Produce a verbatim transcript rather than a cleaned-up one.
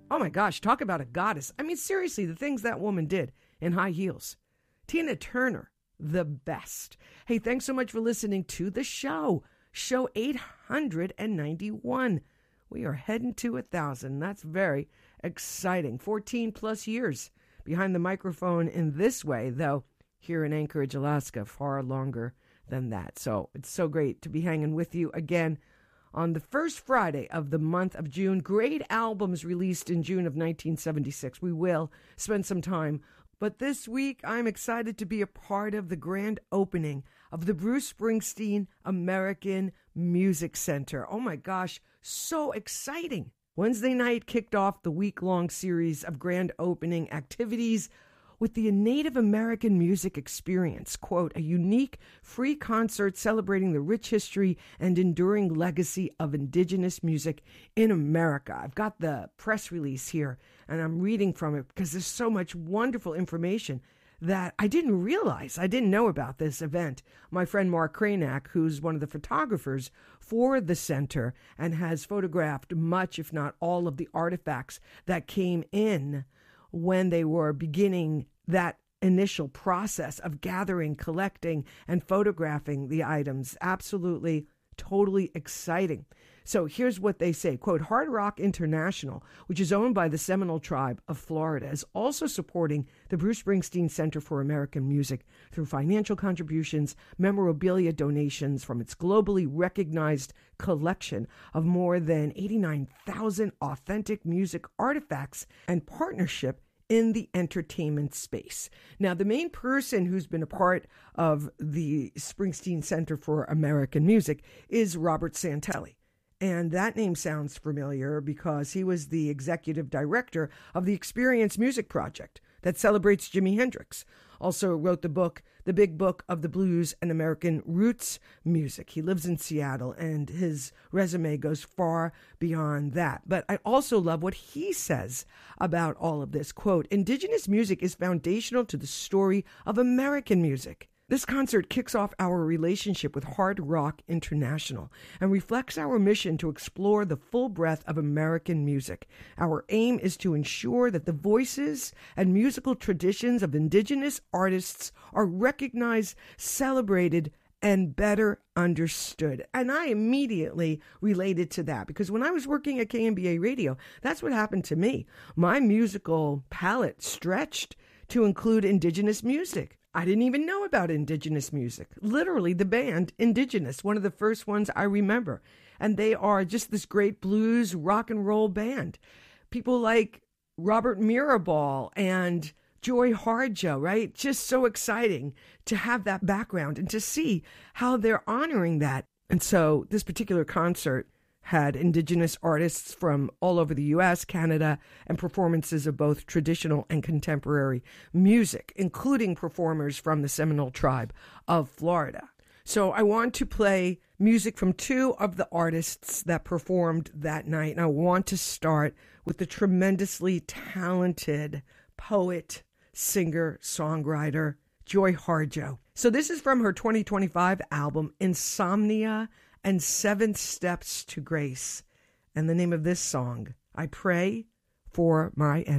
Oh my gosh, talk about a goddess. I mean, seriously, the things that woman did in high heels. Tina Turner, the best. Hey, thanks so much for listening to the show. Show eight hundred ninety-one. We are heading to a thousand. That's very exciting. fourteen plus years behind the microphone in this way, though here in Anchorage, Alaska, far longer than that. So it's so great to be hanging with you again on the first Friday of the month of June. Great albums released in June of nineteen seventy-six. We will spend some time. But this week, I'm excited to be a part of the grand opening of the Bruce Springsteen American Music Center. Oh my gosh, so exciting. Wednesday night kicked off the week-long series of grand opening activities with the Native American Music Experience, quote, a unique free concert celebrating the rich history and enduring legacy of indigenous music in America. I've got the press release here, and I'm reading from it because there's so much wonderful information that I didn't realize. I didn't know about this event. My friend Mark Kranak, who's one of the photographers for the center and has photographed much, if not all, of the artifacts that came in when they were beginning that initial process of gathering, collecting, and photographing the items. Absolutely, totally exciting. So here's what they say, quote, Hard Rock International, which is owned by the Seminole Tribe of Florida, is also supporting the Bruce Springsteen Center for American Music through financial contributions, memorabilia donations from its globally recognized collection of more than eighty-nine thousand authentic music artifacts, and partnership in the entertainment space. Now, the main person who's been a part of the Springsteen Center for American Music is Robert Santelli. And that name sounds familiar because he was the executive director of the Experience Music Project that celebrates Jimi Hendrix. Also wrote the book, The Big Book of the Blues and American Roots Music. He lives in Seattle, and his resume goes far beyond that. But I also love what he says about all of this. Quote, Indigenous music is foundational to the story of American music. This concert kicks off our relationship with Hard Rock International and reflects our mission to explore the full breadth of American music. Our aim is to ensure that the voices and musical traditions of Indigenous artists are recognized, celebrated, and better understood. And I immediately related to that because when I was working at K M B A Radio, that's what happened to me. My musical palette stretched to include Indigenous music. I didn't even know about Indigenous music. Literally, the band Indigenous, one of the first ones I remember. And they are just this great blues rock and roll band. People like Robert Mirabal and Joy Harjo, right? Just so exciting to have that background and to see how they're honoring that. And so this particular concert had Indigenous artists from all over the U S, Canada, and performances of both traditional and contemporary music, including performers from the Seminole Tribe of Florida. So I want to play music from two of the artists that performed that night, and I want to start with the tremendously talented poet, singer, songwriter, Joy Harjo. So this is from her twenty twenty-five album, Insomnia and Seven Steps to Grace. And the name of this song, I Pray for My Enemies.